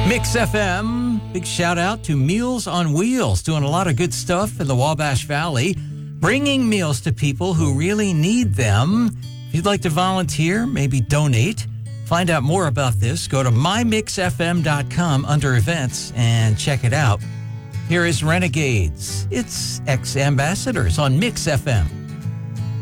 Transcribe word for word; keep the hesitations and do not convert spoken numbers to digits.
Mix F M, big shout out to Meals on Wheels, doing a lot of good stuff in the Wabash Valley, bringing meals to people who really need them. If you'd like to volunteer, maybe donate, find out more about this, go to my mix f m dot com under events and check it out. Here is Renegades. It's ex-ambassadors on Mix F M.